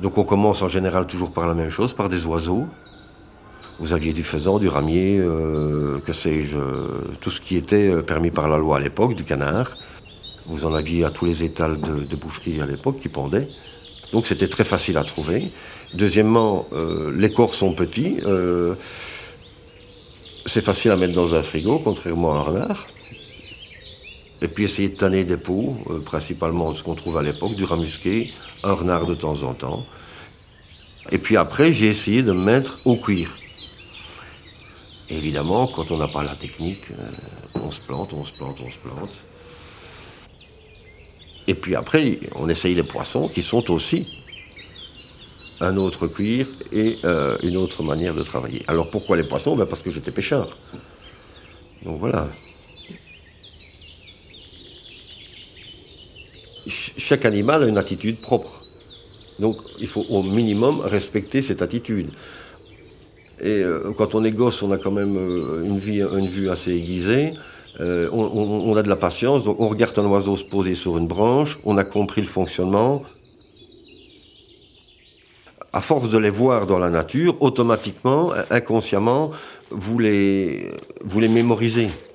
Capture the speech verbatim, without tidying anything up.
Donc on commence en général toujours par la même chose, par des oiseaux. Vous aviez du faisan, du ramier, euh, que sais-je, euh, tout ce qui était permis par la loi à l'époque, du canard. Vous en aviez à tous les étals de, de boucherie à l'époque qui pendaient. Donc c'était très facile à trouver. Deuxièmement, euh, les corps sont petits. Euh, c'est facile à mettre dans un frigo, contrairement à un renard. Et puis essayer de tanner des peaux, euh, principalement ce qu'on trouve à l'époque, du rat musqué, un renard de temps en temps. Et puis après, j'ai essayé de me mettre au cuir. Et évidemment, quand on n'a pas la technique, euh, on se plante, on se plante, on se plante. Et puis après, on essaye les poissons qui sont aussi un autre cuir et euh, une autre manière de travailler. Alors pourquoi les poissons? Ben parce que j'étais pêcheur. Donc voilà. Ch- chaque animal a une attitude propre. Donc il faut au minimum respecter cette attitude. Et euh, quand on est gosse, on a quand même euh, une, vie, une vue assez aiguisée. Euh, on, on, on a de la patience, donc on regarde un oiseau se poser sur une branche, on a compris le fonctionnement. À force de les voir dans la nature, automatiquement, inconsciemment, vous les, vous les mémorisez.